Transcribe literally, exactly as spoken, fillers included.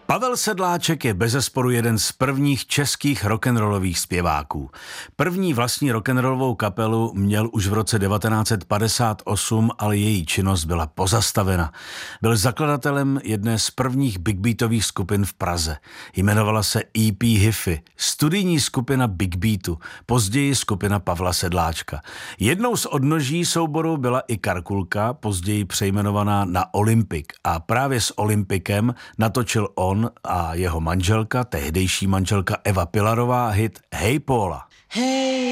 Pavel Sedláček je bezesporu jeden z prvních českých rock'n'rollových zpěváků. První vlastní rock'n'rollovou kapelu měl už v roce devatenáct set padesát osm, ale její činnost byla pozastavena. Byl zakladatelem jedné z prvních big beatových skupin v Praze. Jmenovala se E P Hi-Fi, studijní skupina Big Beatu, později skupina Pavla Sedláčka. Jednou z odnoží souboru byla i Karkulka, později přejmenovaná na Olympik, a právě s Olympikem natočil on a jeho manželka, tehdejší manželka Eva Pilarová, hit Hej Póla. Hej